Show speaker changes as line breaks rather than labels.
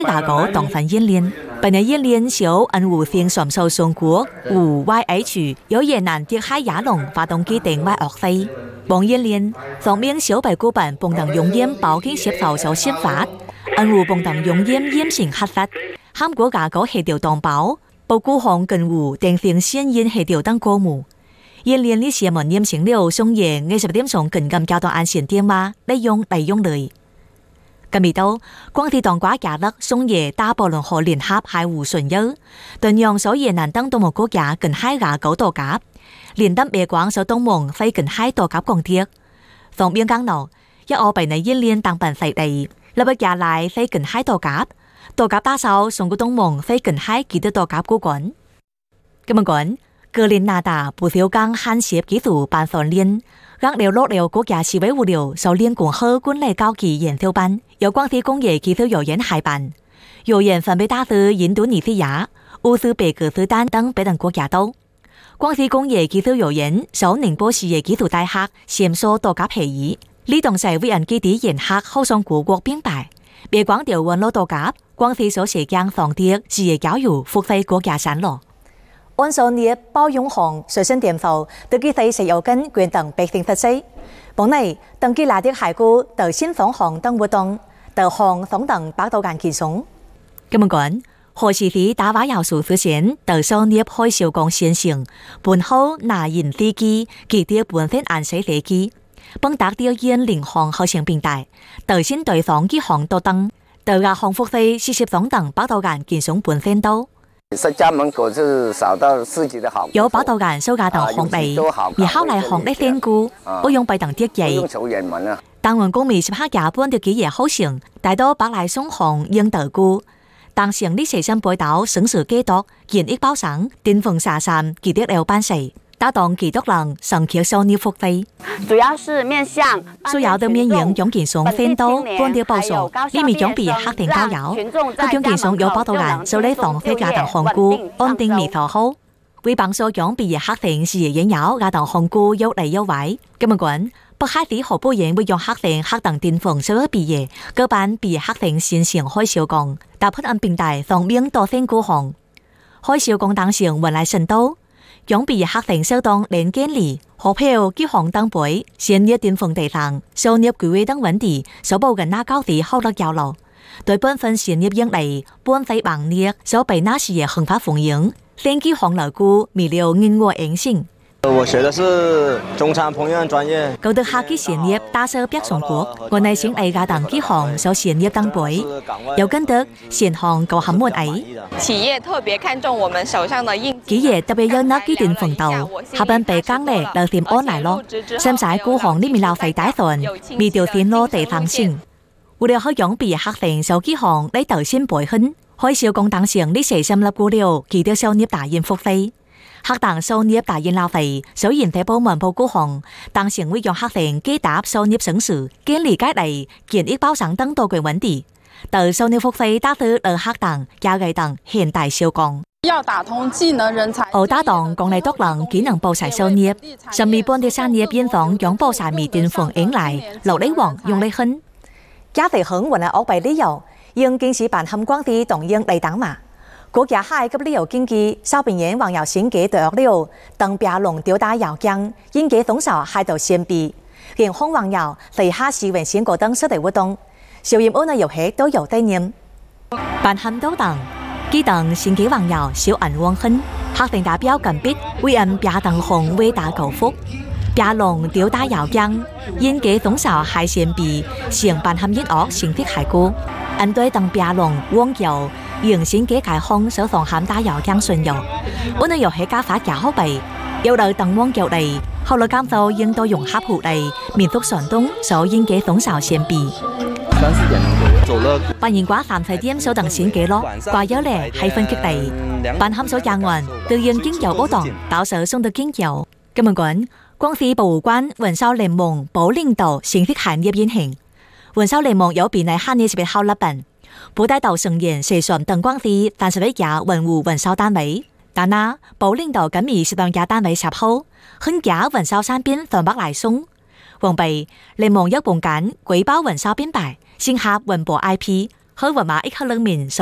架构當份演練，本年演練小恩湖性上受中國湖 YH 有越南的海亞龍發動機定外惡飛，幫演練上面小白股本幫等用煙保經接受手先法，恩湖幫等用煙嚴刑核實，韓國架構協調當保，報股項近湖定性先煙協調等過目。演練呢些門驗成了送嘢20點鐘近咁交到安全電話利用類。今日到光鐵當瓜架勒送嘢打波輪河聯合海湖巡遊，頓讓所越南等東盟國家近海架構多甲，連登別廣所東盟非近海多甲光鐵，方面講路一我被你演練當本勢地，立不架來非近海多甲打手送個東盟非近海幾多多甲股管。咁樣講，格林納達不少講漢協技術辦訓練。讓了落了國家示威物流受練共和軍類高級研究班，由光鐵工業技術有研海辦，有研分別打至印度尼西亞、烏茲別克斯坦等北等國家都。光鐵工業技術有研受寧波市嘅技術大學先所多甲培育，呢棟係為人基地研學後上各國並排，別光調運落多甲，光鐵所寫講防跌職業教育付費國家產咯。按所業包用行隨身電報，對佢哋食有跟quyền等百姓發揮。本嚟登記拿啲海股到新房行等活動，到行房等百度間健鬆。咁樣講，何時時打話要數之前，到所業開銷講現行，本後拿人飛機，佢哋本身按水飛機，幫打啲煙領行後成並大，到先對方幾行多等，到亞行付費40房等百度間健鬆本身都。
在家門口是找到自己的好，
有把到間收價等行地，而後來行的堅固，我用被等跌嘢。但員工未15日半的幾夜好成，大多百來送行應得固。當時呢四身背斗省事幾多，建議包省電風沙山記得了辦事，打當幾多人上橋收你福利。
主要是面向
主要的面向總健松分刀半條報數，呢面總比黑定交友，佢總健松有報道人受理防非亞當控股安定未妥好，為幫助總比黑定是影有亞當控股優利優惠。咁樣講，北海啲何不然會用黑定黑等電風收咗畢業，嗰班畢業黑定線上開銷講，搭配按平台方面多分股行，開銷講當上原來深度。總比黑定收當連堅利，何票幾行當背，先業電風地上，收業規劃等問題，所報嘅那高地後得交流，對本份先業盈利，本費bằng業所被那時嘅橫發逢迎，先幾行來估未了因我影響。
我學的是中餐烹飪專業。
搞得下幾先業打手北上國，我內先藝家等幾行所先業當背，有跟得先行夠含滿藝。
企業特別看重我們手上的硬
企業特別有那幾電風道，下班被講咧就點安來咯，甚至股行呢面lao費大份，未調線咯地方先。為了可用畢業黑定手幾行你頭先背ขึ้น，開銷講當上呢四深粒股料，記得收業大宴福利。黑黨收業大宴lao費，首研發部門報股行，當時會用黑定機搭收業省事，建立該例建議包省等多quyền問題，到收業福利打到黑黨加計黨現代小講。
要打通技能人才，
打黨講嚟多人技能報晒收業，甚至本地產業邊防用報晒微電風影嚟，留你王用你哼。加肥響原來惡弊理由，應經是辦冚光啲動應嚟等嘛。國家海及旅遊經濟，少邊人網友先給對了，當別龍吊打搖江，應給東少海到先比，連紅網友嚟下市ဝင်先果等實地活動，小業安內遊戲都有對念。辦冚都等，基等先給網友小銀旺亨，黑定打標緊逼，為人別等紅為打cầu福，別龍吊打搖江，應給東少海先比，先辦冚應惡先fit海股，按對當別龍旺遊。原先嘅解放手防喊打油江順油，我哋又係加法也好弊，有嚟等汪腳嚟，後來感受應到用合戶嚟，民族傳統所應嘅東少先比。扮演寡3點所等先嘅咯，掛有咧係分激嚟，扮冚所養運，對應經由嗰檔，到時送到經由。咁樣講，光是保護關雲霄聯盟保領導先fit行業現行，雲霄聯盟有邊係慳嘢特別好立品。保大道成員社上等光是凡11家文物文銷單位，但那保領導今年12家單位入口，很家文銷山邊ฝั่北來送，黃備聯盟一共揀舉報文銷編排，先合文博 IP， 佢話馬益克兩面